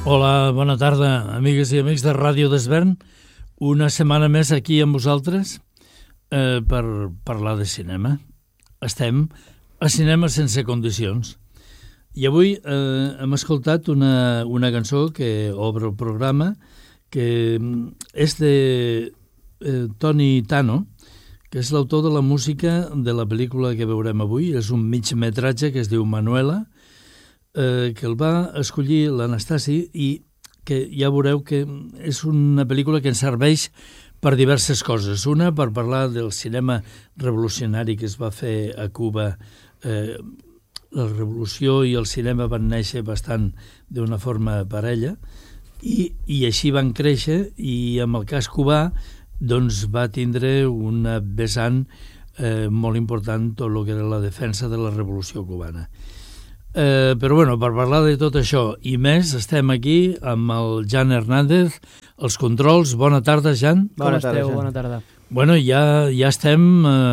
Hola, bona tarda, amigues i amics de Ràdio d'Esvern. Una setmana més aquí amb vosaltres per parlar de cinema. Estem a Cinema sense condicions. I avui hem escoltat una cançó que obre el programa, que és de Tony Tano, que és l'autor de la música de la pel·lícula que veurem avui. És un migmetratge que es diu Manuela, que el va escollir l'Anastasi i que ja veureu que és una pel·lícula que ens serveix per diverses coses. Una, per parlar del cinema revolucionari que es va fer a Cuba. La revolució i el cinema van néixer bastant d'una forma parella i així van créixer, i amb el cas cubà doncs va tindre una vessant molt important tot el que era la defensa de la revolució cubana. Però bueno, per parlar de tot això i més, estem aquí amb el Jan Hernández, els controls. Bona tarda, Jan. Com esteu? Bona tarda. Bueno, ja estem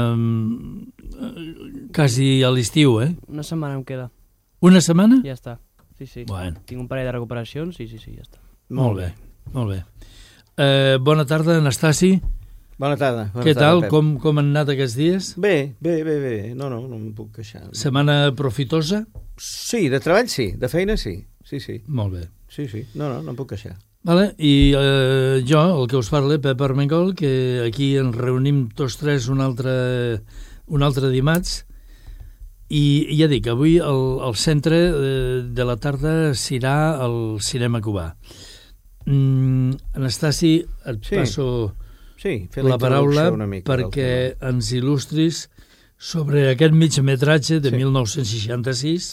quasi a l'estiu, eh? Una setmana em queda. Una setmana? Ja està, sí. Bueno. Tinc un parell de recuperacions, sí, ja està. Molt bé. Bona tarda, Anastasi. Bona tarda. Què tal? Com han anat aquests dies? Bé. No em puc queixar. Setmana profitosa? Sí, de treball sí, de feina sí. Sí. Molt bé. Sí. No em puc queixar. Vale. I jo, el que us parla, Pep Armengol, que aquí ens reunim tots tres un altre dimarts, i ja dic, avui el centre de la tarda serà el cinema cubà. Anastasi, et passo la paraula perquè ens il·lustris sobre aquest migmetratge de 1966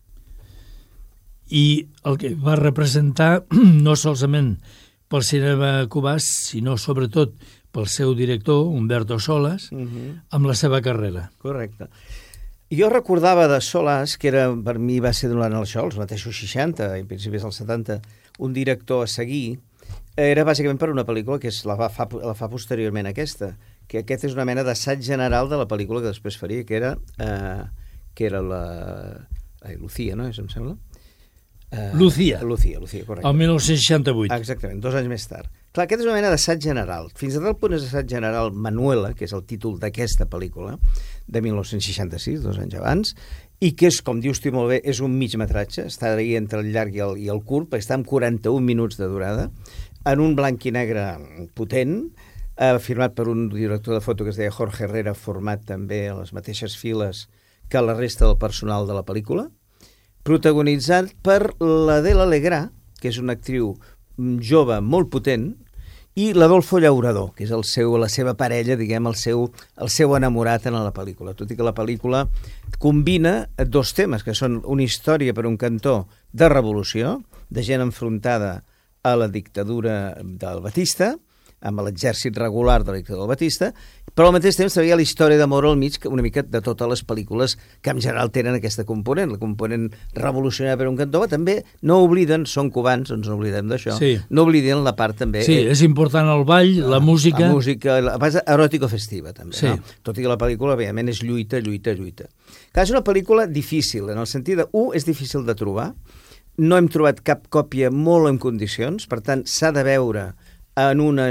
i el que va representar no solament pel cinema cubà, sinó sobretot pel seu director, Humberto Solas, amb la seva carrera. Correcte. Jo recordava de Solas, que per mi va ser durant els mateixos 60 i principis dels 70, un director a seguir. Era bàsicament per una pel·lícula que la fa posteriorment aquesta, que aquest és una mena d'assaig general de la pel·lícula que després faria, que era la Lucía, no? Em sembla? Lucía, correcte. El 1968. Exactament, 2 anys més tard. Clar, aquest és una mena d'assaig general. Fins a tal punt és assaig general Manuela, que és el títol d'aquesta pel·lícula, de 1966, 2 anys abans, i que és, com dius tu molt bé, és un migmetratge, està ahí entre el llarg i el curt, perquè està amb 41 minuts de durada, en un blanc i negre potent, firmat per un director de foto que es deia Jorge Herrera, format també a les mateixes files que la resta del personal de la pel·lícula, protagonitzat per l'Adela Legrà, que és una actriu jove molt potent, i l'Adolfo Llaurador, que és la seva parella, diguem, el seu enamorat en la pel·lícula. Tot i que la pel·lícula combina 2 temes, que són una història per un cantó de revolució, de gent enfrontada a la dictadura del Batista, amb l'exèrcit regular de la dictadura del Batista, però al mateix temps hi ha la història d'amor al mig, una mica de totes les pel·lícules que en general tenen aquesta component, la component revolucionària per un cantó, també no obliden, són cubans, ens oblidem d'això, no obliden la part també... Sí, és important el ball, la música... La música, la base eròtico-festiva també, no? Tot i que la pel·lícula, òbviament, és lluita. Clar, és una pel·lícula difícil, en el sentit de, és difícil de trobar, no hem trobat cap còpia molt en condicions, per tant, s'ha de veure a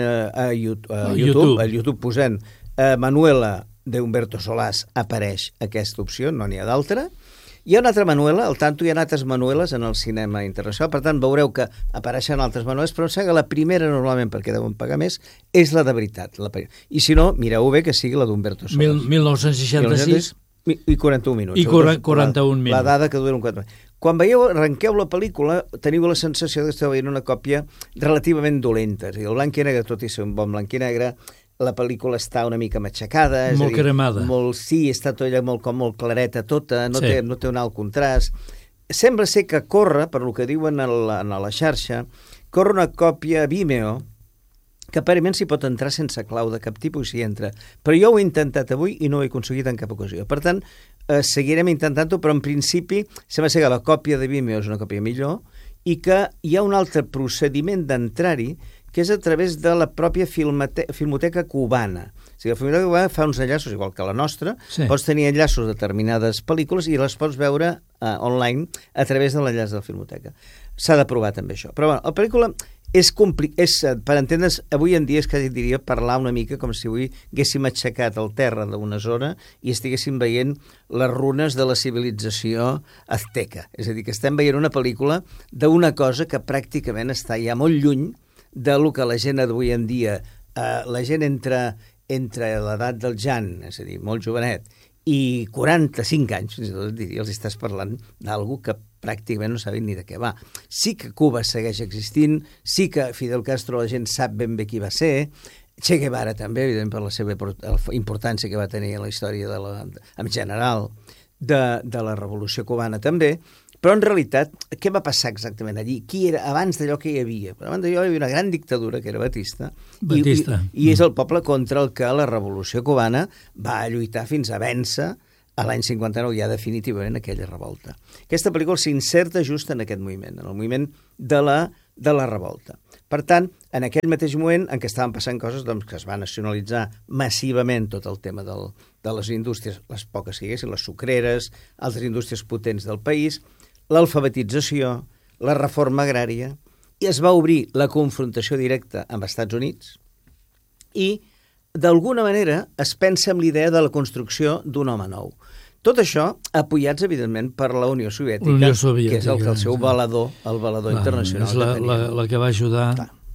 YouTube posant Manuela de Humberto Solas, apareix aquesta opció, no n'hi ha d'altra. Hi ha una altra Manuela, al tanto hi ha altres Manueles en el cinema internacional, per tant veureu que apareixen altres Manueles, però em sembla que la primera normalment, perquè deuen pagar més, és la de veritat. I si no, mireu bé que sigui la d'Humberto Solas. 1966 i 41 minuts. I 41 minuts. La dada que dura un 4 minuts. Quan arrenqueu la pel·lícula, teniu la sensació que esteu veient una còpia relativament dolenta. És a dir, el blanc i negre, tot i ser un bon blanc i negre, la pel·lícula està una mica matxacada. Molt cremada. Sí, està tot allà molt clareta tota, no té un alt contrast. Sembla ser que corre, per lo que diuen a la xarxa, corre una còpia Vimeo, que aparentment s'hi pot entrar sense clau de cap tipus i s'hi entra. Però jo ho he intentat avui i no ho he aconseguit en cap ocasió. Per tant, seguirem intentant-ho, però en principi sembla ser que la còpia de Vimeo és una còpia millor i que hi ha un altre procediment d'entrar-hi, que és a través de la pròpia filmoteca cubana. O sigui, la filmoteca cubana fa uns enllaços, igual que la nostra, pots tenir enllaços de determinades pel·lícules i les pots veure online a través de l'enllaç de la filmoteca. S'ha de provar també això. Però bueno, la pel·lícula és per entendre's, avui en dia és que diria parlar una mica com si avui haguéssim aixecat el terra d'una zona i estiguéssim veient les runes de la civilització azteca. És a dir, que estem veient una pel·lícula d'una cosa que pràcticament està ja molt lluny del que la gent d'avui en dia, la gent entre l'edat del Jan, és a dir, molt jovenet, i 45 anys, fins i tot diria, els estàs parlant d'algú que pràcticament no saben ni de què va. Sí que Cuba segueix existint, sí que Fidel Castro la gent sap ben bé qui va ser, Che Guevara també, evidentment per la seva importància que va tenir en la història en general de la Revolució Cubana també, però en realitat, què va passar exactament allí? Qui era abans d'allò que hi havia? Abans d'allò hi havia una gran dictadura, que era Batista, i és el poble contra el que la Revolució Cubana va lluitar fins a vèncer a l'any 59, ja definitivament aquella revolta. Aquesta pel·lícula s'inserta just en aquest moviment, en el moviment de la revolta. Per tant, en aquell mateix moment en què estaven passant coses doncs, que es va nacionalitzar massivament tot el tema de les indústries, les poques que hi haguessin, les sucreres, altres indústries potents del país, l'alfabetització, la reforma agrària, i es va obrir la confrontació directa amb els Estats Units i, d'alguna manera, es pensa en l'idea de la construcció d'un home nou. Tot això apoyats, evidentment, per la Unió Soviètica, que és el seu valedor, el valedor internacional. És la que va ajudar...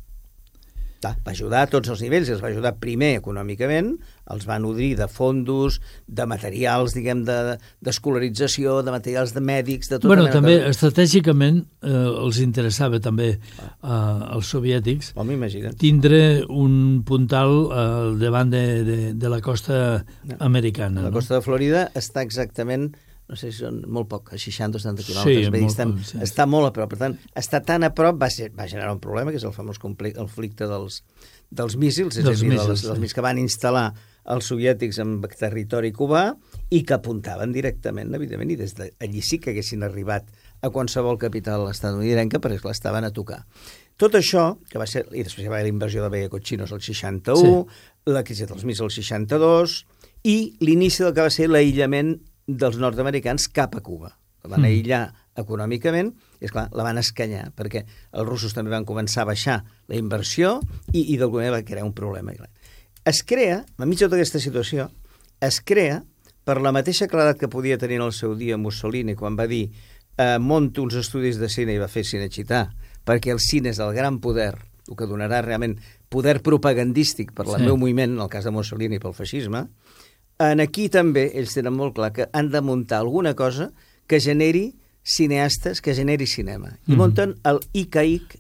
Va ajudar a tots els nivells, els va ajudar primer econòmicament, els va nodrir de fondos, de materials, diguem, d'escolarització, de materials de mèdics, de tot. Bueno, també estratègicament els interessava també als soviètics tindre un puntal al davant de la costa americana. La costa de Florida està exactament... no sé si són molt poc, a 60 o 70 quilòmetres, està molt a prop. Per tant, està tan a prop, va generar un problema, que és el famós conflicte dels míssils, és a dir, dels míssils que van instal·lar els soviètics en territori cubà i que apuntaven directament, evidentment, i des d'allí sí que haguessin arribat a qualsevol capital estatunidenca perquè l'estaven a tocar. Tot això, que va ser, i després va haver la invasió de Villa Cochinos al 61, la crisi dels míssils al 62, i l'inici del que va ser l'aïllament dels nord-americans cap a Cuba. La van aïllar econòmicament i, esclar, la van escanyar, perquè els russos també van començar a baixar la inversió i d'alguna manera va crear un problema. Es crea, a mitja de tota aquesta situació, es crea, per la mateixa claredat que podia tenir en el seu dia Mussolini, quan va dir monto uns estudis de cine i va fer Cinecittà, perquè el cine és el gran poder, el que donarà realment poder propagandístic per al meu moviment, en el cas de Mussolini pel feixisme. Aquí també ells tenen molt clar que han de muntar alguna cosa que generi cineastes, que generi cinema. I munten el ICAIC,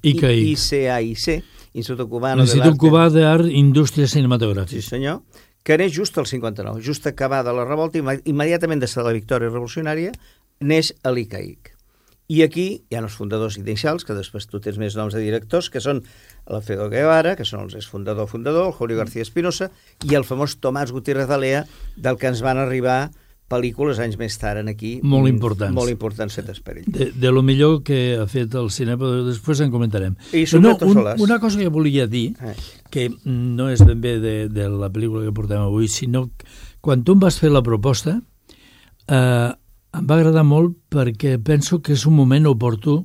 Institut Cubà d'Art i Indústria Cinematogràfica. Sí, senyor, que neix just al 59, just acabada la revolta, immediatament des de la victòria revolucionària, neix l'ICAIC. I aquí hi ha els fundadors inicials, que després tu tens més noms de directors, que són l'Alfredo Guevara, que són els fundador, el Julio García Espinosa, i el famós Tomás Gutiérrez de Lea, del que ens van arribar pel·lícules anys més tard aquí. Molt importants. Molt importants fetes per ell. De lo millor que ha fet el cinema, després en comentarem. Una cosa que volia dir, que no és ben bé de la pel·lícula que portem avui, sinó quan tu em vas fer la proposta, em va agradar molt perquè penso que és un moment oportú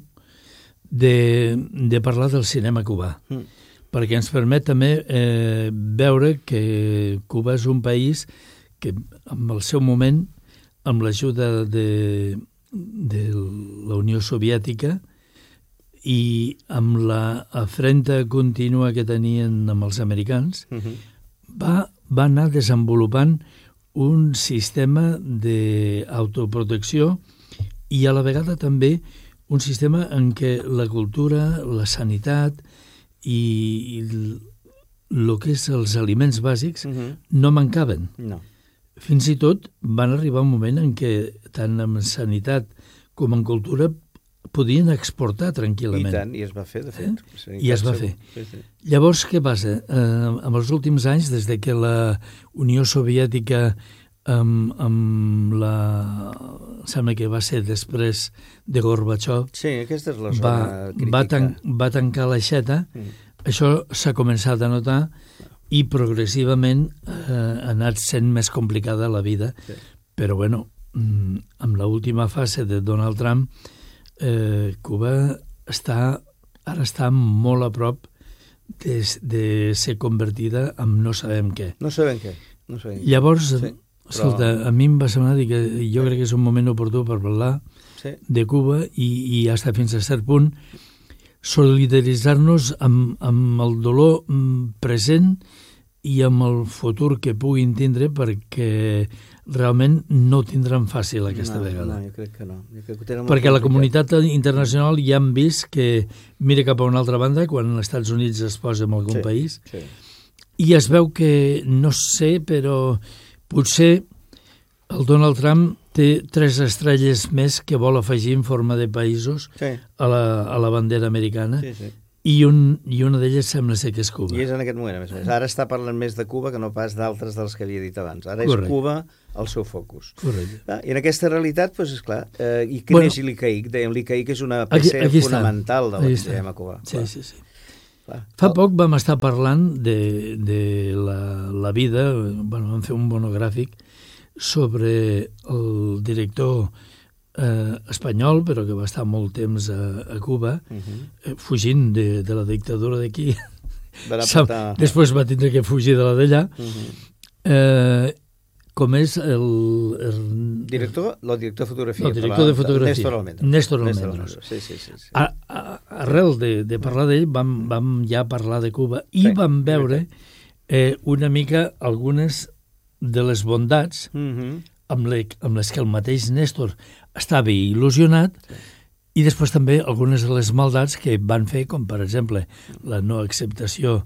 de parlar del cinema cubà, perquè ens permet també veure que Cuba és un país que en el seu moment, amb l'ajuda de la Unió Soviètica i amb l'afrenta contínua que tenien amb els americans, va anar desenvolupant un sistema d'autoprotecció i a la vegada també un sistema en què la cultura, la sanitat i el que és els aliments bàsics no mancaven. No. Fins i tot van arribar un moment en què tant en sanitat com en cultura podien exportar tranquil·lament. I tant, i es va fer, de fet. I es va fer. Llavors, què passa? En els últims anys, des que la Unió Soviètica sembla que va ser després de Gorbachev, sí, aquesta és la zona crítica. Va tancar l'aixeta, això s'ha començat a notar i progressivament ha anat sent més complicada la vida. Sí. Però, bueno, amb l'última fase de Donald Trump, Cuba ara està molt a prop de ser convertida en no sabem què. No sabem què. No sabem què. Llavors, Sí, escolta, a mi em va semblar que jo crec que és un moment oportú per parlar de Cuba i hasta fins a cert punt solidaritzar-nos amb el dolor present i amb el futur que puguin tindre, perquè realment no ho tindran fàcil aquesta vegada. No, jo crec que no. Jo crec que ho tenen molt Perquè la complicat. comunitat internacional ja han vist que mira cap a una altra banda quan els Estats Units es posa en algun país, Sí. i es veu que, no sé, però potser el Donald Trump té 3 estrelles més que vol afegir en forma de països Sí. a la bandera americana, Sí. i una d'elles sembla ser que és Cuba. I és en aquest moment, a més a més. Ara està parlant més de Cuba que no pas d'altres dels que havia dit abans. Ara Correcte. és Cuba el seu focus. Correcte. I en aquesta realitat, doncs, esclar, i què Bueno, és l'ICAIC? Dèiem, l'ICAIC és una peça aquí està. fonamental de Aquí l'extrema està. Cuba. Sí, Clar. sí, sí. Clar. Fa poc vam estar parlant de la vida, bueno, vam fer un monogràfic sobre el director espanyol, però que va estar molt temps a Cuba, fugint de la dictadura d'aquí. Després va tindre que fugir de la d'allà. Com és el director de fotografia. El director de fotografia. Néstor Almendros. Almendros. Sí. Arrel de parlar d'ell vam ja parlar de Cuba i vam veure una mica algunes de les bondats amb les que el mateix Néstor estava il·lusionat, i després també algunes de les maldats que van fer, com per exemple la no acceptació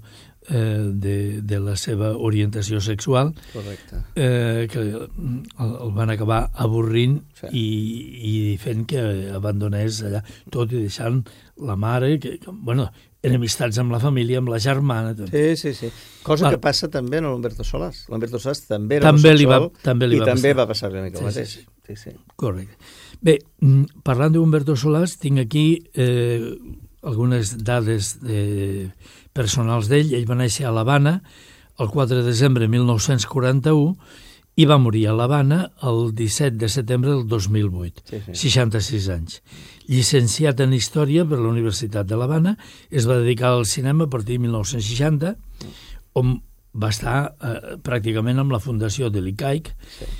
de la seva orientació sexual. Correcte. Que el van acabar avorrint i fent que abandonés allà, tot i deixant la mare, enemistats amb la família, amb la germana. Sí. Cosa que passa també en l'Humberto Solás. L'Humberto Solás també era homosexual i també va passar una mica el mateix. Sí. Correcte. Bé, parlant d'Humberto Solás, tinc aquí algunes dades personals d'ell. Ell va néixer a l'Havana el 4 de desembre de 1941 i va morir a l'Havana el 17 de setembre del 2008, 66 anys. Llicenciat en Història per la Universitat de l'Havana, es va dedicar al cinema a partir de 1960, on va estar pràcticament amb la fundació de l'ICAIC.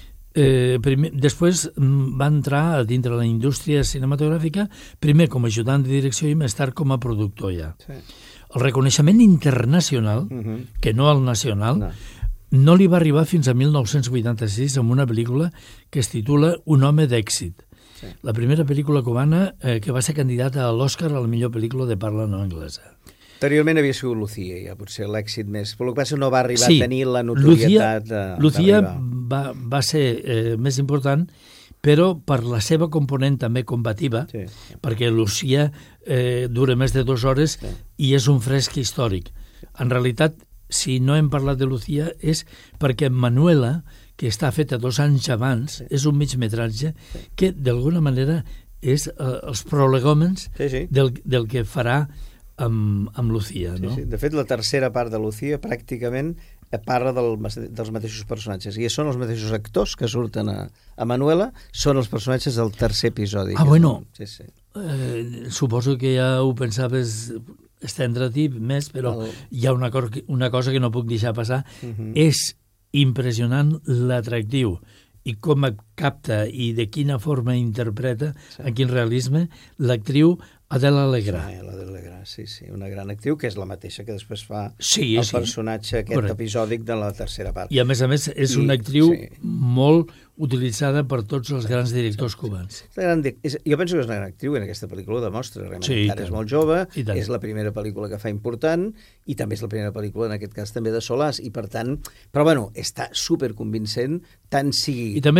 Després va entrar a dintre la indústria cinematogràfica, primer com a ajudant de direcció i més tard com a productor ja. El reconeixement internacional, que no el nacional, no li va arribar fins a 1986 amb una pel·lícula que es titula Un home d'èxit. La primera pel·lícula cubana que va ser candidata a l'Oscar a la millor pel·lícula de parla no anglesa. Anteriorment havia sigut Lucía, ja potser l'èxit més... Però el que passa no va arribar a tenir la notorietat Lucía va ser més important, però per la seva component també combativa, perquè Lucía dura més de 2 hores i és un fresc històric. En realitat, si no hem parlat de Lucía és perquè Manuela, que està feta 2 anys abans, és un migmetratge que d'alguna manera és els prolegòmens del que farà amb Lucía. No? De fet, la tercera part de Lucía pràcticament parla dels mateixos personatges, i són els mateixos actors que surten a Manuela, són els personatges del tercer episodi. Suposo que ja ho pensaves estendre-t'hi més, però hi ha una cosa que no puc deixar passar. És impressionant l'atractiu i com capta i de quina forma interpreta, en quin realisme, l'actriu Adela Alegra. Adela Alegra, sí, una gran actriu, que és la mateixa que després fa el personatge aquest episòdic de la tercera part. I a més, és una actriu molt utilitzada per tots els grans directors cubans. Jo penso que és una gran actriu, en aquesta pel·lícula ho demostra. Encara és molt jove, és la primera pel·lícula que fa important, i també és la primera pel·lícula, en aquest cas, també de Solás, i per tant... Però, bueno, està superconvincent, tant sigui... I també té una bella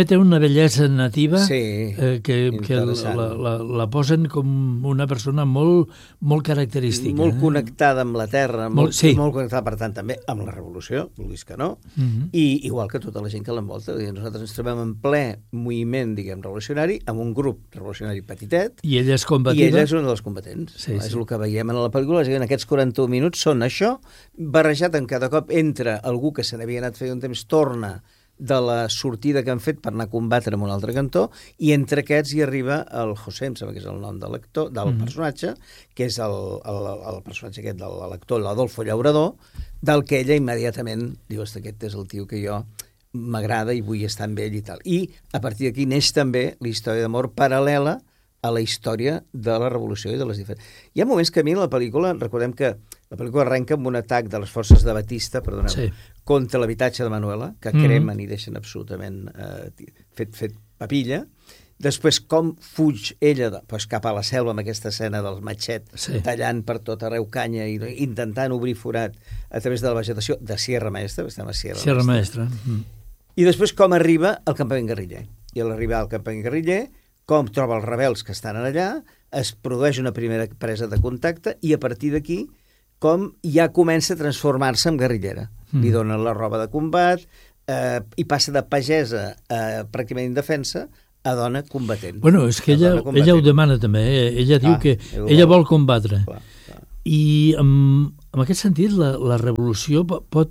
bellesa nativa Sí, que interessant. la posen com una persona molt característica. Molt connectada amb la terra, molt sí. connectada, per tant, també amb la revolució, vulguis que no, i igual que tota la gent que l'envolta. Nosaltres ens trobem en ple moviment, diguem, revolucionari, amb un grup revolucionari petitet, I ella és combativa. i ella és un dels combatents. Sí, És sí. el que veiem en la pel·lícula, és a dir, en aquests 41 minuts són això, barrejat en cada cop entre algú que se n'havia anat feia un temps, torna de la sortida que han fet per anar a combatre en un altre cantó, i entre aquests hi arriba el José, em sembla que és el nom de l'actor, del personatge, que és el personatge aquest de l'actor, l'Adolfo Llaurador, del que ella immediatament diu, aquest és el tio que jo m'agrada i vull estar amb ell i tal. I a partir d'aquí neix també la història d'amor paral·lela a la història de la revolució i de les diferents... Hi ha moments que a mi la pel·lícula, recordem que la pel·lícula arrenca amb un atac de les forces de Batista, contra l'habitatge de Manuela, que cremen i deixen absolutament fet papilla. Després, com fuig ella cap a la selva amb aquesta escena del matxet, tallant per tot arreu canya i intentant obrir forat a través de la vegetació de Sierra Maestra, estem a Sierra Maestra. I després com arriba al campament guerriller. I a l'arribar al campament guerriller, com troba els rebels que estan allà, es produeix una primera presa de contacte i a partir d'aquí com ja comença a transformar-se en guerrillera. Li donen la roba de combat i passa de pagesa a pràcticament indefensa a dona combatent. Bueno, és que ella ho demana també. Ella diu que ella vol combatre. I en aquest sentit la revolució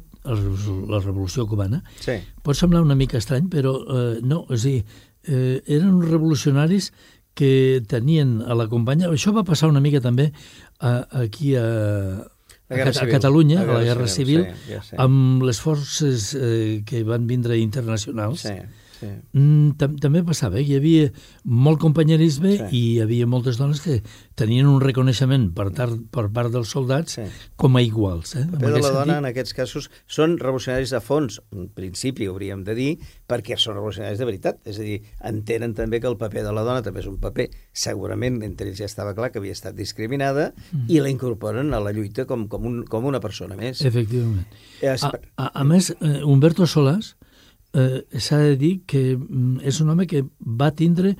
la revolució cubana pot semblar una mica estrany, però no, és a dir, eren uns revolucionaris que tenien a la companya... Això va passar una mica també aquí a Catalunya, a la Guerra Civil, amb les forces que van vindre internacionals. També passava, hi havia molt companyerisme i hi havia moltes dones que tenien un reconeixement per part dels soldats com a iguals. El paper de la dona en aquests casos són revolucionaris a fons, en principi hauríem de dir, perquè són revolucionaris de veritat, és a dir, entenen també que el paper de la dona també és un paper, segurament entre ells ja estava clar que havia estat discriminada i la incorporen a la lluita com una persona més. Efectivament. A més, Humberto Solàs s'ha de dir que és un home que va tindre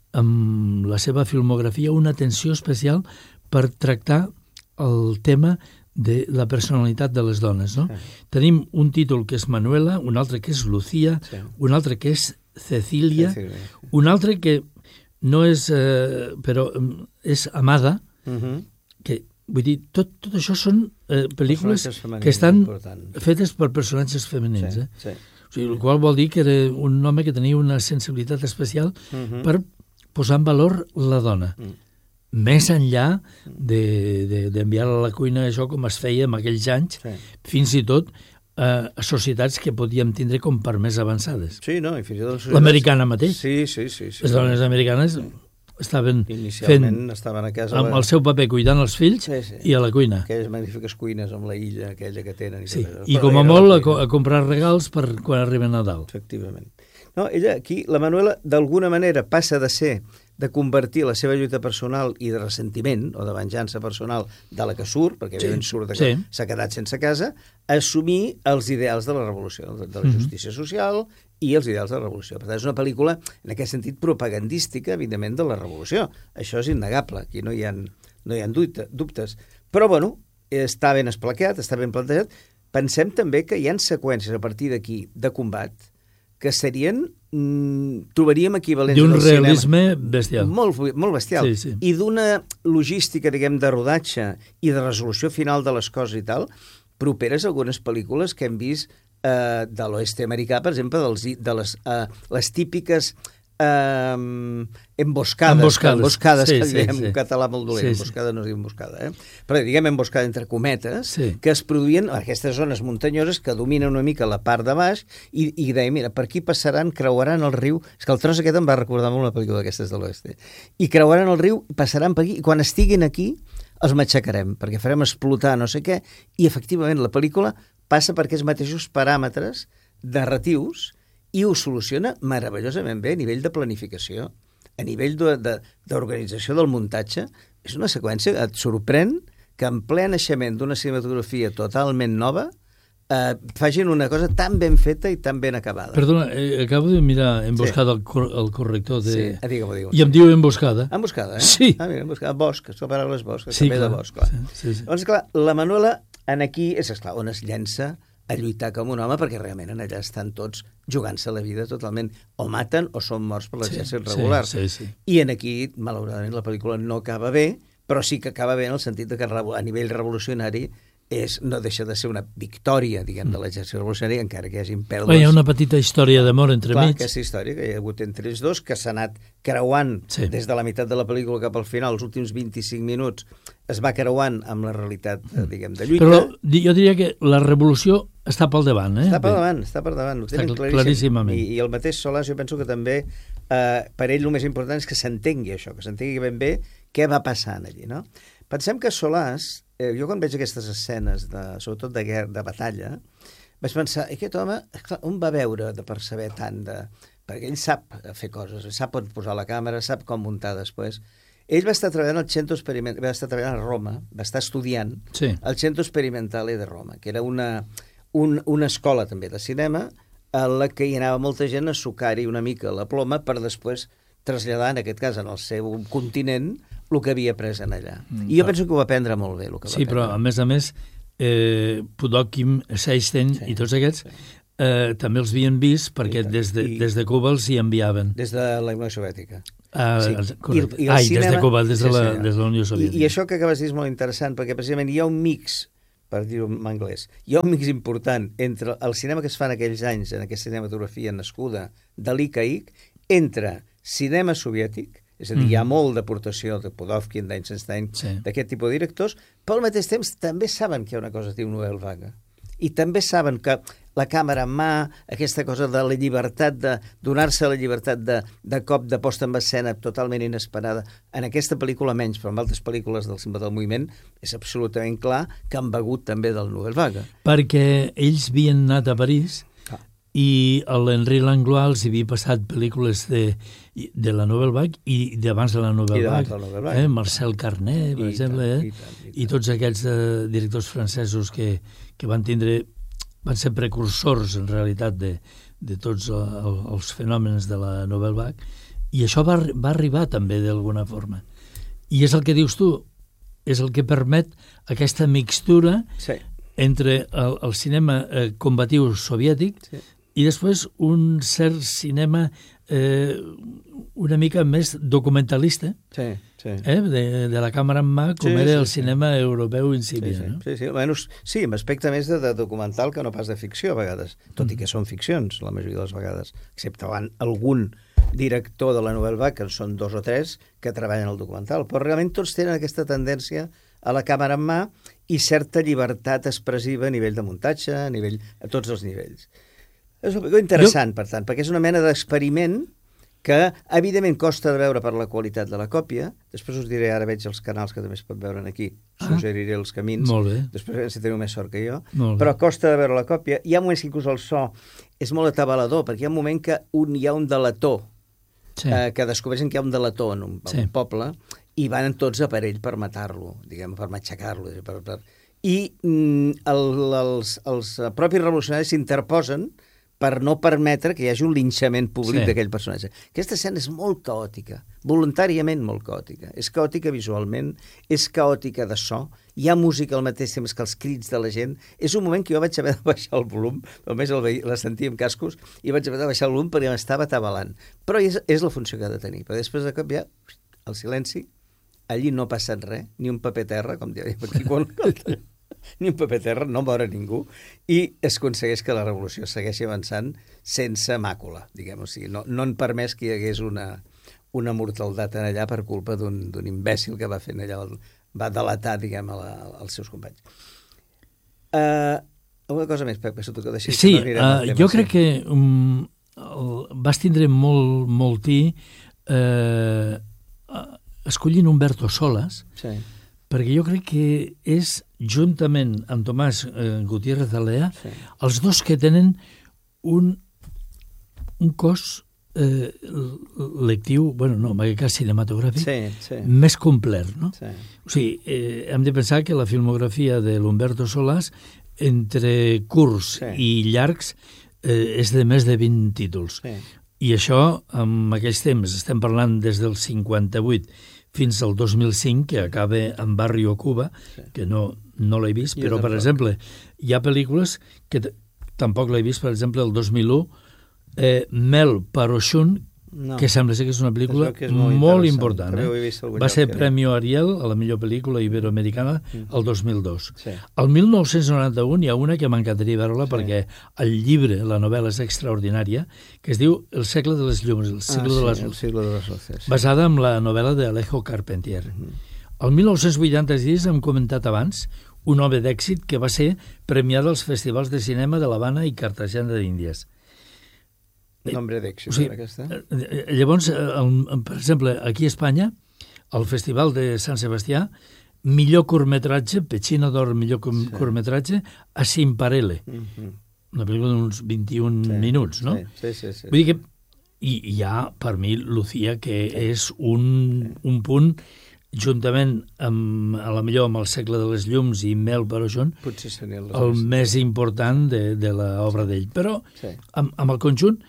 amb la seva filmografia una atenció especial per tractar el tema de la personalitat de les dones. No? Tenim un títol que és Manuela, un altre que és Lucía, un altre que és Cecília, un altre que no és... però és Amada, que vull dir, tot això són pel·lícules que estan fetes per personatges femenins. O sigui, el qual vol dir que era un home que tenia una sensibilitat especial per posar en valor la dona. Més enllà d'enviar-la a la cuina, això com es feia en aquells anys, fins i tot a societats que podíem tindre com per més avançades. Sí, no, i fins i tot societats... L'americana mateix. Sí. Les dones americanes estaven inicialment estaven a casa amb el seu paper cuidant els fills i a la cuina. Aquelles magnífiques cuines amb la illa aquella que tenen. I com a molt a comprar regals per quan arriba Nadal. Efectivament. No, ella aquí, la Manuela, d'alguna manera passa de convertir la seva lluita personal i de ressentiment o de venjança personal de la que surt, perquè evidentment surt que s'ha quedat sense casa, a assumir els ideals de la revolució, de la justícia social i els ideals de la revolució. Per tant, és una pel·lícula, en aquest sentit, propagandística, evidentment, de la revolució. Això és innegable, aquí no hi ha dubtes. Però, bueno, està ben esplaqueat, està ben plantejat. Pensem també que hi ha seqüències a partir d'aquí de combat que serien, trobaríem equivalents d'un realisme bestial. Molt bestial. I d'una logística, diguem, de rodatge i de resolució final de les coses i tal, properes a algunes pel·lícules que hem vist de l'oest americà, per exemple, de les típiques emboscades que diem en català molt dolent. Emboscada no es diu emboscada, però diguem emboscada entre cometes, que es produïen en aquestes zones muntanyoses que dominen una mica la part de baix i deia, mira, per aquí passaran, creuaran el riu, és que el tros aquest em va recordar molt una pel·lícula d'aquestes de l'oest, i creuaran el riu, passaran per aquí, i quan estiguin aquí els matxacarem, perquè farem explotar no sé què, i efectivament la pel·lícula passa per aquests mateixos paràmetres narratius i ho soluciona meravellosament bé a nivell de planificació, a nivell d'organització del muntatge. És una seqüència que et sorprèn que en ple naixement d'una cinematografia totalment nova facin una cosa tan ben feta i tan ben acabada. Perdona, acabo de mirar Emboscada el corrector de... Sí, digue'm. I em diu Emboscada. Emboscada, eh? Sí. Mira, Emboscada. Bosc, la paraula és bosc, Sí, també clar. de bosc, clar. Sí. Llavors, clar, la Manuela en aquí és, esclar, on es llença a lluitar com un home, perquè realment en allà estan tots jugant-se la vida totalment, o maten o són morts per l'exèrcit regular. Sí. I en aquí, malauradament, la pel·lícula no acaba bé, però sí que acaba bé en el sentit de que a nivell revolucionari no deixa de ser una victòria, diguem, de l'exèrcit revolucionari, encara que hi hagin pèrdues. Hi ha una petita història d'amor entre Clar, mig. aquesta història que hi ha hagut entre ells dos, que s'ha anat creuant des de la meitat de la pel·lícula cap al final, els últims 25 minuts, es va creuant amb la realitat, diguem, de lluita. Però jo diria que la revolució està pel davant, eh? Està per davant, ho tenen claríssimament. I el mateix Solàs, jo penso que també, per ell el més important és que s'entengui això, que s'entengui ben bé què va passant allí, no? Pensem que Solàs, jo quan veig aquestes escenes, sobretot de guerra, de batalla, vaig pensar, aquest home, clar, on va veure de perceber tant de... Perquè ell sap fer coses, sap on posar la càmera, sap com muntar després. Ell va estar treballant al Centro Experimentale, va estar treballant a Roma, va estar estudiant al Centro Experimentale de Roma, que era una escola també de cinema, a la que hi anava molta gent a sucar-hi una mica la ploma per després traslladar, en aquest cas, en el seu continent, el que havia après en allà. I jo penso que ho va aprendre molt bé. Sí, però a més, Pudòquim, Seisten i tots aquests també els havien vist perquè des de Cuba els hi enviaven. Des de la Unió Soviètica. Des de Cuba, des de la Unió Soviètica. I això que acabes de dir és molt interessant, perquè precisament hi ha un mix, per dir-ho en anglès, hi ha un mix important entre el cinema que es fa en aquells anys, en aquesta cinematografia nascuda de l'ICAIC, entre cinema soviètic, és a dir, hi ha molt d'aportació de Pudovkin, d'Eisenstein, d'aquest tipus de directors, però al mateix temps també saben que hi ha una cosa que es diu Nouvelle Vague. I també saben que la càmera en mà, aquesta cosa de la llibertat, de donar-se la llibertat de cop de posta en escena totalment inesperada, en aquesta pel·lícula menys, però en altres pel·lícules del Símbol del Moviment, és absolutament clar que han begut també del Nouvelle Vague. Perquè ells havien anat a París i l'Henri Langlois els havia passat pel·lícules de la Nouvelle Vague i d'abans de la Nouvelle Vague. Marcel Carné, per exemple, i tots aquests directors francesos que van ser precursors, en realitat, de tots els fenòmens de la Nouvelle Vague. I això va arribar també d'alguna forma. I és el que dius tu, és el que permet aquesta mixtura entre el cinema combatiu soviètic i després un cert cinema una mica més documentalista de la càmera en mà, com era el cinema europeu incipient. Sí, amb aspecte més de documental que no pas de ficció a vegades, tot i que són ficcions la majoria de les vegades, excepte algun director de la Nouvelle Vague, que són 2 o 3 que treballen al documental, però realment tots tenen aquesta tendència a la càmera en mà i certa llibertat expressiva a nivell de muntatge, a tots els nivells. És una pel·lícula interessant, per tant, perquè és una mena d'experiment que, evidentment, costa de veure per la qualitat de la còpia. Després us diré, ara veig els canals que també es pot veure aquí, suggeriré els camins. Molt bé. Després si teniu més sort que jo. Però costa de veure la còpia. Hi ha moments que inclús el so és molt atabalador, perquè hi ha un moment que hi ha un delator, que descobreixen que hi ha un delator en un poble, i van tots a per ell per matar-lo, diguem, per matxacar-lo. I els propis revolucionaris s'interposen per no permetre que hi hagi un linxament públic d'aquell personatge. Aquesta escena és molt caòtica, voluntàriament molt caòtica. És caòtica visualment, és caòtica de so, hi ha música al mateix temps que els crits de la gent. És un moment que jo vaig haver de baixar el volum, només la sentia amb cascos, i vaig haver de baixar el volum perquè m'estava atabalant. Però és la funció que ha de tenir, perquè després de cop hi ha el silenci, allí no passa res, ni un paper terra, com diríem aquí quan... ni un paper terra, no mor ningú, i es aconsegueix que la revolució segueixi avançant sense màcula, diguem. O sigui, no han permès que hi hagués una mortaldat en allà per culpa d'un imbècil que va fer allà, va delatar, diguem, als seus companys. Alguna cosa més, Pep, que deixi. Sí, jo crec que vas tindre molt tí escollint Umberto Solas, perquè jo crec que és, juntament amb Tomàs Gutiérrez Alea, els dos que tenen un cos lectiu, en aquest cas cinematogràfic, més complet, no? O sigui, hem de pensar que la filmografia de l'Umberto Solàs entre curts i llargs és de més de 20 títols. I això, en aquells temps, estem parlant des del 58 fins al 2005, que acaba en Barrio Cuba, que no l'he vist, però, per exemple, hi ha pel·lícules que tampoc l'he vist, per exemple, el 2001, Mel Parochun, que sembla ser que és una pel·lícula molt important. Va ser Premi Ariel a la millor pel·lícula iberoamericana el 2002. El 1991 hi ha una que m'encantaria veure-la perquè el llibre, la novel·la és extraordinària, que es diu El segle de les llums, el segle de les luces, basada en la novel·la d'Alejo Carpentier. El 1986, hem comentat abans, un home d'èxit que va ser premiat als festivals de cinema de l'Havana i Cartagena d'Índies. Nombre d'èxit, aquesta. Llavors, per exemple, aquí a Espanya, al Festival de Sant Sebastià, millor curtmetratge, Pechina d'Or, millor curtmetratge, a Simparele. Una pel·lícula d'uns 21 minuts, no? Sí. Vull dir que hi ha, per mi, Lucía, que és un punt, juntament amb, a la millor, amb El segle de les llums i Mel Parochun, el més important de l'obra d'ell. Però, amb el conjunt,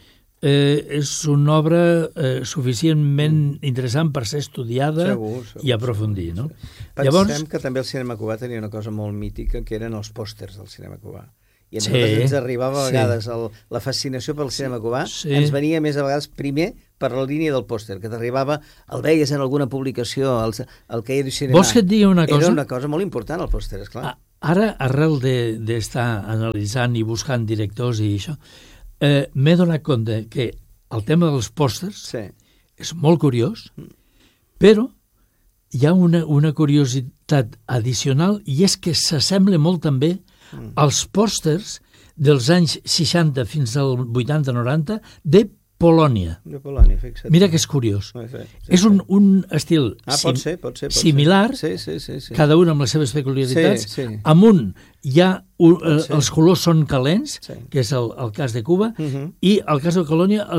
és una obra suficientment interessant per ser estudiada i aprofundir, no? Pensem que també el cinema cubà tenia una cosa molt mítica, que eren els pòsters del cinema cubà. I a nosaltres ens arribava a vegades la fascinació pel cinema cubà, ens venia més a vegades primer per la línia del pòster, que t'arribava, el veies en alguna publicació, el que hi ha de cinema. Vols que et digui una cosa? Era una cosa molt important, el pòster, esclar. Ara, arrel d'estar analitzant i buscant directors i això, m'he donat compte que el tema dels pòsters és molt curiós, però hi ha una curiositat addicional, i és que s'assembla molt també als pòsters dels anys 60 fins al 80-90 de Polònia. Mira que és curiós. És un estil similar, cada un amb les seves peculiaritats. Amunt hi ha els colors són calents, que és el cas de Cuba, i el cas de Polònia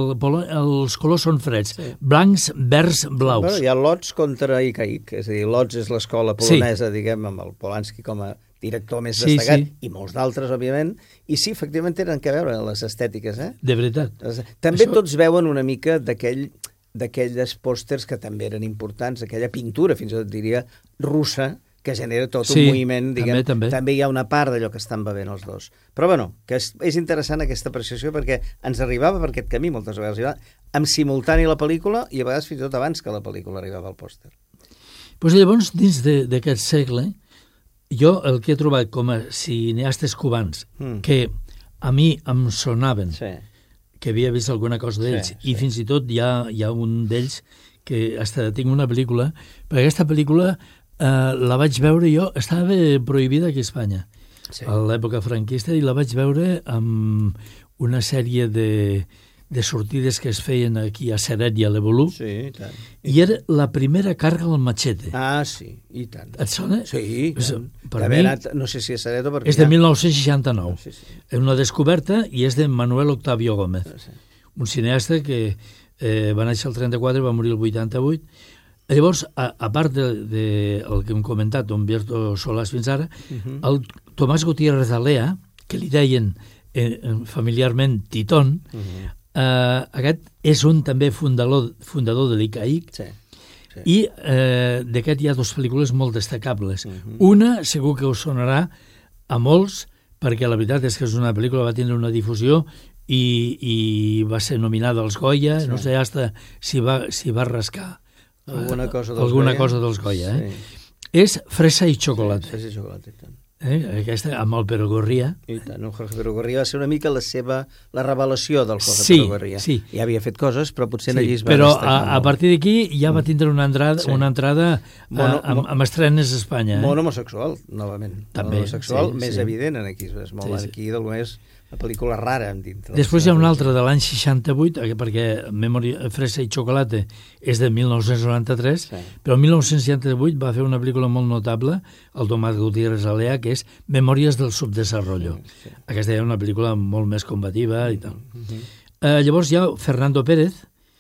els colors són freds, blancs, verds, blaus. Hi ha Lodz contra Icaic, és a dir, Lodz és l'escola polonesa, diguem, amb el Polanski com a director més destacat, i molts d'altres, òbviament, i sí, efectivament, tenen que veure les estètiques, De veritat. També tots veuen una mica d'aquells pòsters que també eren importants, aquella pintura, fins i tot diria, russa, que genera tot un moviment, diguem, també hi ha una part d'allò que estan bevent els dos. Però, bueno, que és interessant aquesta apreciació perquè ens arribava per aquest camí moltes vegades, amb simultani la pel·lícula i a vegades fins i tot abans que la pel·lícula arribava al pòster. Doncs llavors, dins d'aquest segle, jo el que he trobat com a cineastes cubans que a mi em sonaven, que havia vist alguna cosa d'ells, i fins i tot hi ha un d'ells que tinc una pel·lícula, perquè aquesta pel·lícula la vaig veure jo, estava prohibida aquí a Espanya, a l'època franquista, i la vaig veure amb una sèrie de sortides que es feien aquí a Seret i a l'Evolú, i era la primera Carga al machete. Sí, i tant. Et sona? Sí, per mi, no sé si a Seret o per... és de 1969. És una descoberta i és de Manuel Octavio Gómez, un cineasta que va néixer el 34 i va morir el 88. Llavors, a part del que hem comentat, Humberto Solàs fins ara, el Tomàs Gutiérrez Alea, que li deien familiarment Titón, aquest és un també fundador de l'ICAIC, i d'aquest hi ha dues pel·lícules molt destacables. Una segur que us sonarà a molts, perquè la veritat és que és una pel·lícula que va tindre una difusió i va ser nominada als Goya, no sé hasta si va rascar alguna cosa dels Goya. És Fresa i xocolata. Fresa i xocolata, i tant. Aquesta amb el Pero Gorria. I tant, el Jorge Pero Gorria va ser una mica la revelació del Jorge Pero Gorria. Ja havia fet coses, però potser allí es va destacar molt. Però a partir d'aquí ja va tindre una entrada amb estrenes a Espanya. Molt homosexual, novament. També. Homosexual, més evident aquí. És molt aquí, d'alguna és una pel·lícula rara. Després hi ha una altra de l'any 68, perquè Fresa i xocolata és de 1993, però el 1968 va fer una pel·lícula molt notable, el Tomàs Gutiérrez Alea, que és Memòries del subdesarrollo. Aquesta era una pel·lícula molt més combativa i tal. Llavors hi ha Fernando Pérez,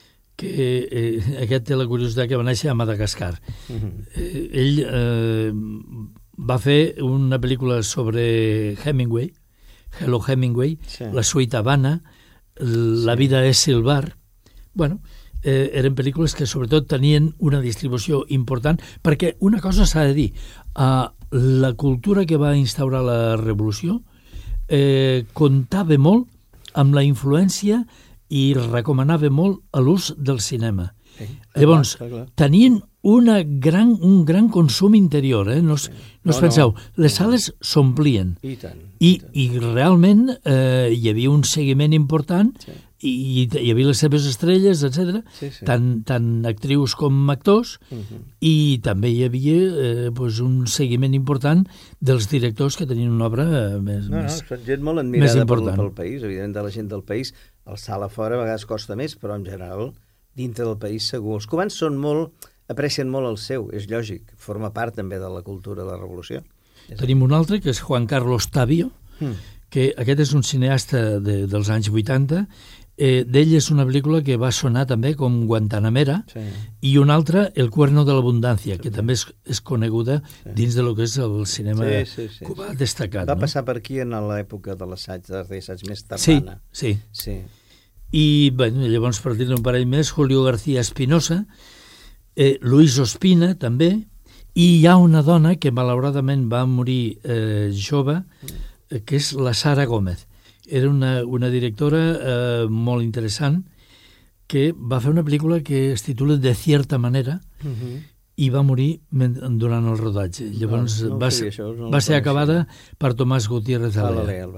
que aquest té la curiositat que va néixer a Madagascar. Ell va fer una pel·lícula sobre Hemingway, Hello Hemingway, Sí. La suite Havana, La vida és silvar. Bueno, eren pel·lícules que sobretot tenien una distribució important, perquè una cosa s'ha de dir, la cultura que va instaurar la revolució comptava molt amb la influència i recomanava molt l'ús del cinema. Llavors, tenien un gran consum interior, no us penseu, les sales s'omplien I tant. i realment hi havia un seguiment important i hi havia les seves estrelles, etc. Tant actrius com actors, i també hi havia un seguiment important dels directors que tenien una obra més gent molt admirada important. pel país, evidentment de la gent del país. El sala fora a vegades costa més, però en general dintre del país segur. Els cubans aprecien molt el seu, és lògic, forma part també de la cultura de la revolució. Tenim un altre, que és Juan Carlos Tavio, que aquest és un cineasta dels anys 80. D'ell és una pel·lícula que va sonar també com Guantanamera, i una altra, El cuerno de l'abundància, que també és coneguda dins de lo que és el cinema cubà destacat. Va passar per aquí en l'època de l'assaig, més tardana. Sí. I llavors, per dir-ne un parell més, Julio García Espinosa, Luis Ospina també, i hi ha una dona que malauradament va morir jove, que és la Sara Gómez. Era una directora molt interessant que va fer una pel·lícula que es titula De cierta manera i va morir durant el rodatge. Llavors va ser acabada per Tomás Gutiérrez Alea.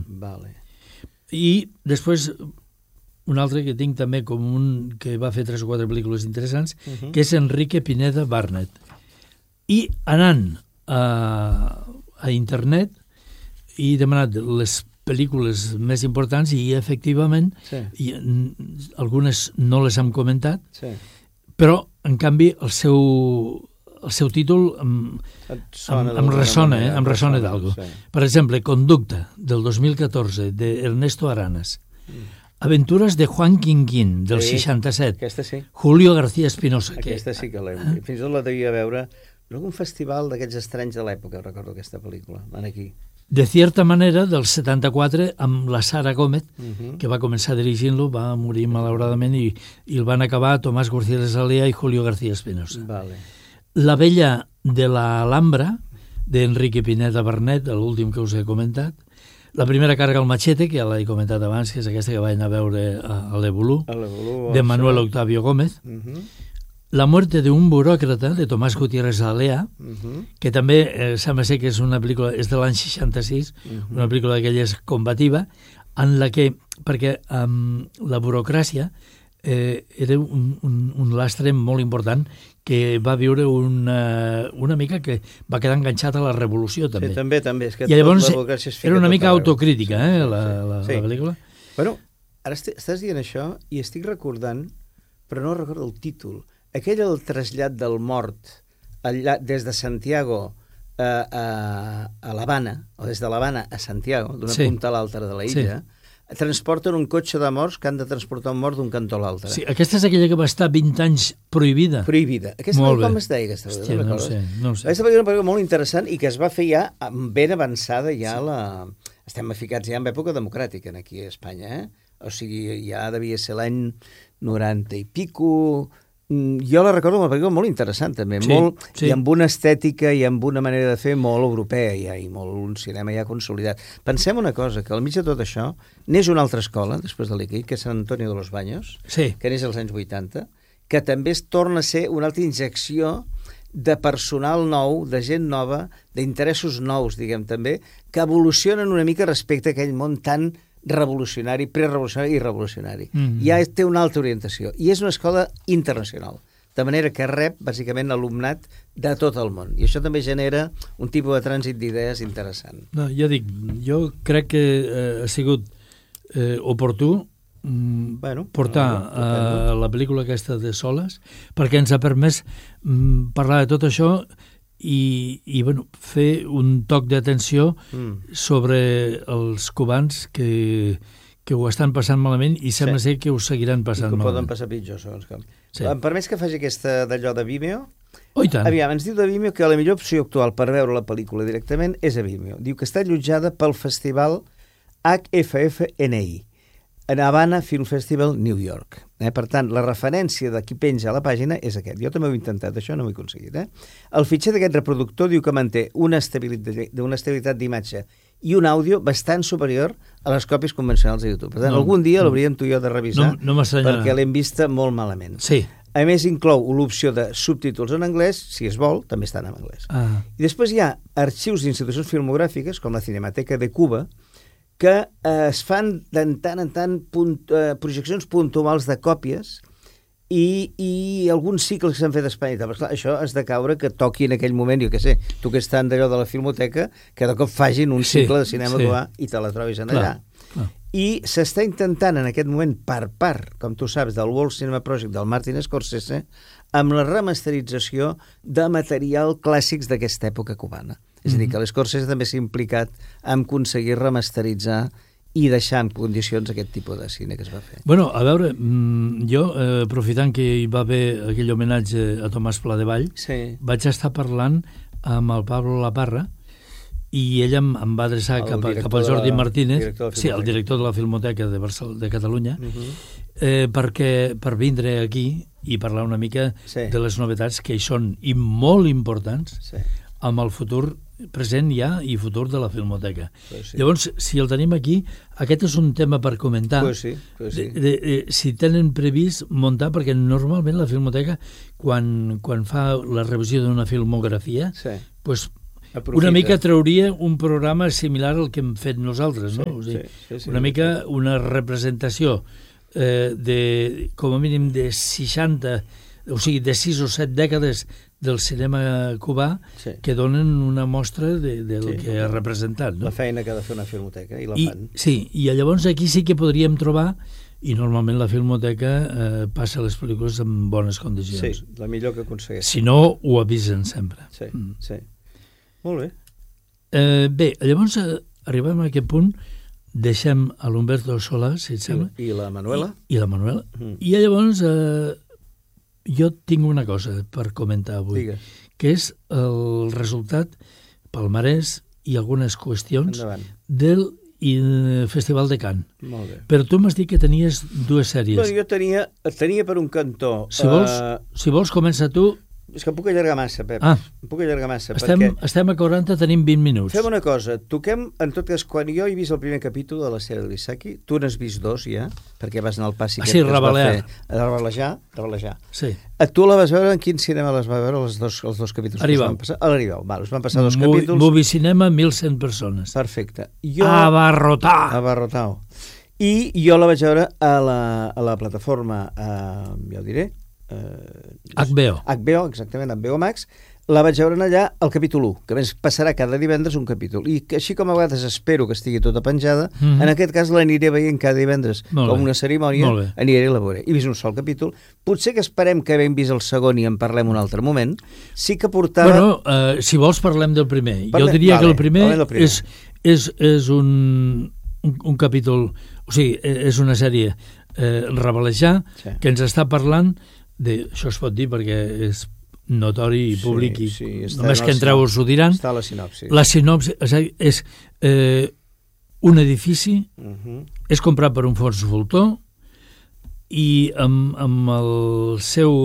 I després un altre que tinc també com que va fer 3 o 4 pel·lícules interessants, que és Enrique Pineda Barnett. I anant a internet he demanat les pel·lícules més importants i efectivament algunes no les hem comentat, però en canvi el seu títol em ressona d'algo. Per exemple, Conducta, del 2014, de Ernesto Aranas. Aventuras de Juan Quinquín, del 67. Aquesta sí. Julio García Espinosa. Aquesta sí que l'hem. Fins i tot la devia veure en algun festival d'aquests estranys de l'època, recordo aquesta pel·lícula. Aquí. De cierta manera, del 74, amb la Sara Gómez, que va començar dirigint-lo, va morir malauradament i el van acabar Tomás Gutiérrez Alea i Julio García Espinosa. La vella de la Alhambra, d'Enrique Pineda Barnett, l'últim que us he comentat. La primera carga al machete, que ja l'he comentat abans, que és aquesta que vaig anar a veure a l'Evolú, de Manuel Octavio Gómez. La muerte de un burócrata, de Tomás Gutiérrez Alea, que també sembla ser que és una pel·lícula, és de l'any 66, una pel·lícula d'aquelles combativa, en la que, perquè la burocràcia era un lastre molt important que va viure una mica que va quedar enganxat a la revolució, també. Sí, també. És que i llavors era una mica autocrítica, la pel·lícula. Bueno, ara estàs dient això i estic recordant, però no recordo el títol. Aquell el trasllat del mort des de Santiago a l'Havana, o des de l'Havana a Santiago, d'una punta a l'altra de la illa, transporten un cotxe de morts que han de transportar un mort d'un cantó a l'altre. Sí, aquesta és aquella que va estar 20 anys prohibida. Aquesta com es deia, aquesta? Hòstia, no ho sé. Aquesta va ser una pel·lícula molt interessant i que es va fer ja ben avançada, estem ficats ja en època democràtica aquí a Espanya, o sigui, ja devia ser l'any 90 i pico. Jo la recordo una pel·lícula molt interessant també, i amb una estètica i amb una manera de fer molt europea ja, i molt un cinema ja consolidat. Pensem una cosa, que al mig de tot això neix una altra escola, després de l'ICI, que és Sant Antonio de los Baños, que neix als anys 80, que també es torna a ser una altra injecció de personal nou, de gent nova, d'interessos nous, diguem també, que evolucionen una mica respecte a aquell món tan revolucionari, prerevolucionari i revolucionari. Ja té una altra orientació. I és una escola internacional, de manera que rep, bàsicament, alumnat de tot el món. I això també genera un tipus de trànsit d'idees interessant. No, ja dic, jo crec que ha sigut oportú portar la pel·lícula aquesta de Soles, perquè ens ha permès parlar de tot això i fer un toc d'atenció sobre els cubans que ho estan passant malament i sembla ser que ho seguiran passant malament. I que poden passar pitjor, segons com. Em permets que faci aquesta d'allò de Vimeo? Oh, i tant. Aviam, ens diu de Vimeo que la millor opció actual per veure la pel·lícula directament és a Vimeo. Diu que està allotjada pel festival HFFNI, en Havana Film Festival, New York. Per tant, la referència de qui penja a la pàgina és aquest. Jo també ho he intentat, això no ho he aconseguit. El fitxer d'aquest reproductor diu que manté una estabilitat d'imatge i un àudio bastant superior a les còpies convencionals de YouTube. Per tant, algun dia l'hauríem tu i jo de revisar, no perquè l'hem vista molt malament. Sí. A més, inclou l'opció de subtítols en anglès, si es vol, també estan en anglès. I després hi ha arxius d'institucions filmogràfiques, com la Cinemateca de Cuba, que es fan de tant en tant projeccions puntuals de còpies i alguns cicles que s'han fet a Espanya. Però, clar, això has de caure que toqui en aquell moment, jo què sé, tu que ets tant d'allò de la Filmoteca, que de cop facin un cicle de cinema cubà i te la trobis en allà. I s'està intentant en aquest moment per part, com tu saps, del World Cinema Project del Martin Scorsese, amb la remasterització de material clàssics d'aquesta època cubana. És a dir, que l'Scorsese també s'ha implicat en aconseguir remasteritzar i deixar en condicions aquest tipus de cine que es va fer. Bueno, a veure, jo, aprofitant que hi va haver aquell homenatge a Tomàs Pla de Vall, vaig estar parlant amb el Pablo Laparra, i ell em va adreçar cap al Jordi Martínez, el director de la Filmoteca de Catalunya, perquè per vindre aquí i parlar una mica de les novetats que hi són i molt importants amb el futur present ja i futur de la Filmoteca. Llavors, si el tenim aquí, aquest és un tema per comentar. Si tenen previst muntar, perquè normalment la Filmoteca, quan fa la revisió d'una filmografia, doncs una mica trauria un programa similar al que hem fet nosaltres, no? Una mica una representació com a mínim de 60, o sigui, de 6 o 7 dècades del cinema cubà que donen una mostra del que ha representat. La feina que ha de fer una filmoteca, i la fan. Sí, i llavors aquí sí que podríem trobar, i normalment la Filmoteca passa les pel·lícules en bones condicions. Sí, la millor que aconsegueix. Si no, ho avisen sempre. Sí. Molt bé. Bé, llavors arribem a aquest punt, deixem a l'Humberto Solà, si et sembla. I la Manuela. I la Manuela. I llavors jo tinc una cosa per comentar avui, que és el resultat, palmarès i algunes qüestions del Festival de Cannes. Molt bé. Però tu m'has dit que tenies dues sèries. Jo tenia per un cantó... Si vols, comença tu. És que em puc allargar massa, Pep. Em puc allargar massa. Estem a 40, tenim 20 minuts. Fem una cosa, toquem, en tot cas, quan jo he vist el primer capítol de la sèrie de l'Isaki, tu n'has vist 2 ja, perquè vas anar al passi que es va fer. Revelejar. Sí. Tu la vas veure, en quin cinema les va veure, els dos capítols? Arribau. A l'Arribau. Es van passar 2 capítols. Movicinema, 1.100 persones. Perfecte. Abarrotau. I jo la vaig veure a la plataforma, ja ho diré, HBO, exactament, HBO Max. La vaig veure allà al capítol 1, que més passarà cada divendres un capítol. I que així com a vegades espero que estigui tota penjada, en aquest cas l'aniré veient cada divendres com una cerimònia, aniré a la veure. He vist un sol capítol. Potser que esperem que havent vist el segon i en parlem un altre moment. Sí que portava... Bueno, si vols parlem del primer. Jo diria que el primer és un capítol... O sigui, és una sèrie Revelejar, que ens està parlant això es pot dir perquè és notori i públic i només que entreu us ho diran. Està la sinopsi. La sinopsi és un edifici, és comprat per un fons voltor i amb els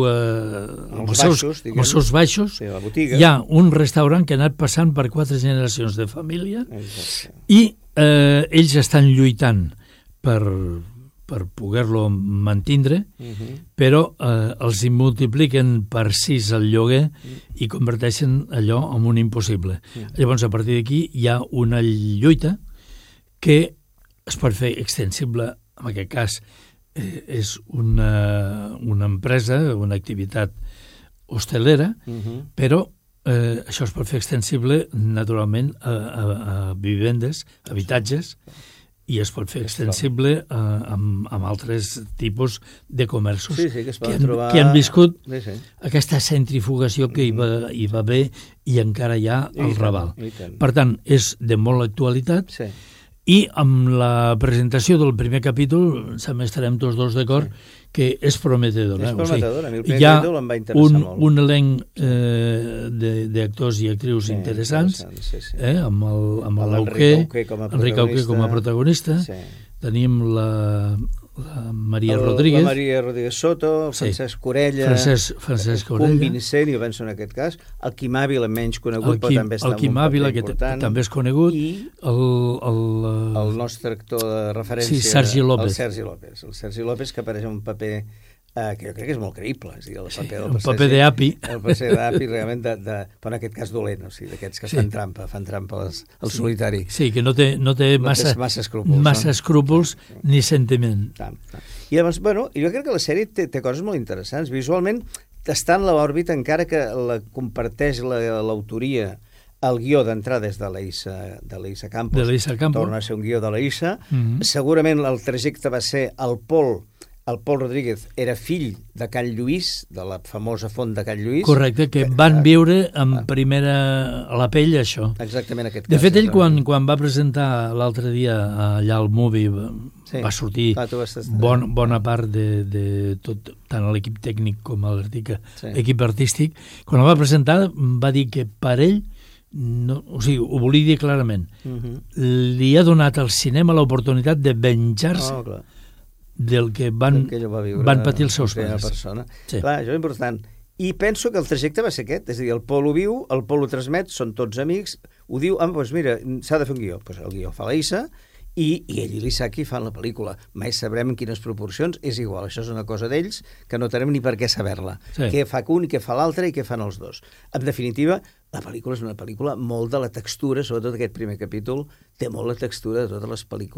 seus baixos hi ha un restaurant que ha anat passant per 4 generacions de família i ells estan lluitant per poder-lo mantindre, però els hi multipliquen per 6 el lloguer i converteixen allò en un impossible. Llavors, a partir d'aquí, hi ha una lluita que es pot fer extensible, en aquest cas, és una empresa, una activitat hostelera, però això es pot fer extensible, naturalment, a vivendes, habitatges, i es pot fer extensible amb altres tipus de comerços que han viscut aquesta centrifugació que hi va haver i encara hi ha al Raval. Per tant, és de molt actualitat I amb la presentació del primer capítol també estarem tots dos d'acord que és prometedora. És prometedora, a mi el primer hi ha capítol em va interessar molt. un elenc d'actors i actrius interessants, amb l'Enric Auqué com a protagonista. Tenim la Maria Rodríguez. La Maria Rodríguez Soto, el Francesc Corella, Francesc Punt Vincent, jo penso en aquest cas, el Quim Ávila, menys conegut, però també està en un Quim Ávila, paper important. Que també és conegut, i el nostre actor de referència, Sergi López. El Sergi López, que apareix en un paper que jo crec que és molt creïble, és a dir, un paper d'Api. El paper d'Api, realment, però en aquest cas dolent, o sigui, d'aquests que fan trampa al solitari. Sí, que no té massa escrúpols ni sentiment. I llavors, bueno, jo crec que la sèrie té coses molt interessants. Visualment està en l'òrbita, encara que la comparteix l'autoria, el guió d'entrada és de l'Eisa Campos. Torna a ser un guió de l'Eisa. Segurament el trajecte va ser el Pol Rodríguez era fill de Can Lluís, de la famosa font de Can Lluís. Correcte, que van viure a la pell això. Exactament aquest cas. De fet, ell quan va presentar l'altre dia allà al Movie va sortir bona part de tot, tant l'equip tècnic com l'equip artístic. Quan el va presentar va dir que per ell, o sigui, ho volia dir clarament, li ha donat al cinema l'oportunitat de venjar-se del que van patir els seus pares. Clar, això és important. I penso que el trajecte va ser aquest, és a dir, el Pol ho viu, el Pol ho transmet, són tots amics, ho diu, doncs mira, s'ha de fer un guió. Doncs el guió fa l'Eisa i ell i l'Isaki fan la pel·lícula. Mai sabrem en quines proporcions, és igual, això és una cosa d'ells que no tenim ni per què saber-la. Què fa un i què fa l'altre i què fan els dos. En definitiva, la pel·lícula és una pel·lícula molt de la textura, sobretot aquest primer capítol, té molt la textura de totes les pel·lícules